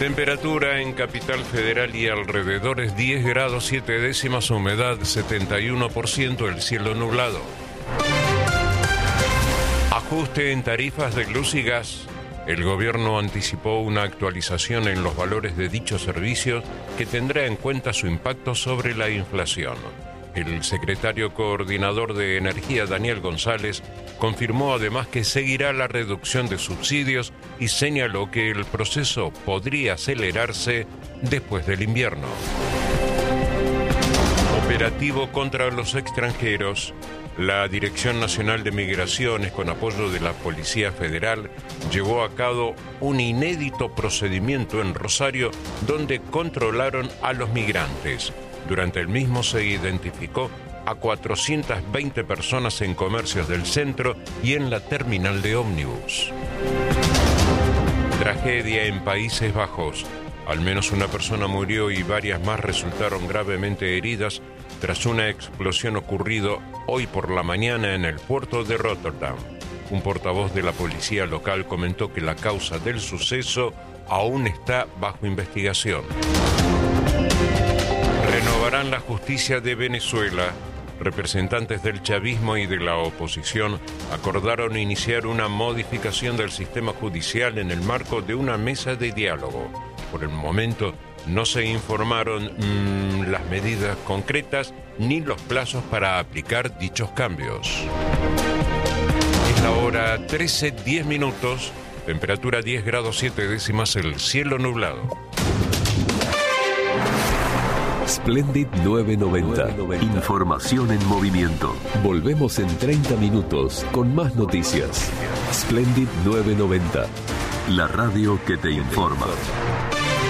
Temperatura en Capital Federal y alrededores 10 grados 7 décimas, humedad 71%, el cielo nublado. Ajuste en tarifas de luz y gas. El gobierno anticipó una actualización en los valores de dichos servicios que tendrá en cuenta su impacto sobre la inflación. El secretario coordinador de Energía, Daniel González, confirmó además que seguirá la reducción de subsidios y señaló que el proceso podría acelerarse después del invierno. Operativo contra los extranjeros. La Dirección Nacional de Migraciones, con apoyo de la Policía Federal, llevó a cabo un inédito procedimiento en Rosario donde controlaron a los migrantes. Durante el mismo se identificó a 420 personas en comercios del centro y en la terminal de ómnibus. Tragedia en Países Bajos. Al menos una persona murió y varias más resultaron gravemente heridas tras una explosión ocurrida hoy por la mañana en el puerto de Rotterdam. Un portavoz de la policía local comentó que la causa del suceso aún está bajo investigación. Renovarán la justicia de Venezuela. Representantes del chavismo y de la oposición acordaron iniciar una modificación del sistema judicial en el marco de una mesa de diálogo. Por el momento no se informaron las medidas concretas ni los plazos para aplicar dichos cambios. Es la hora 13:10, temperatura 10 grados 7 décimas, el cielo nublado. Splendid 990. Información en movimiento. Volvemos en 30 minutos con más noticias. Splendid 990. La radio que te informa.